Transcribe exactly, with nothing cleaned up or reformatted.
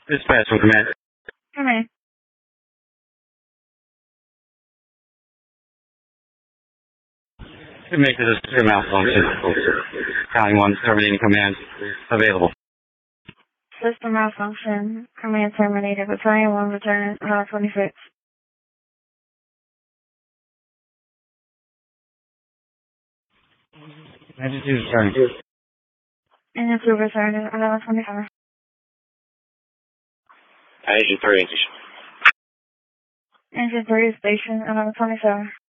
Dispatch from command. Come in. To make the system malfunction. Counting one, terminating command. Available. System malfunction. Command terminated. Battalion one, return uh, twenty-six. Engine two return. Engine two return eleven twenty-five. Engine three in station. Engine three station eleven twenty-seven.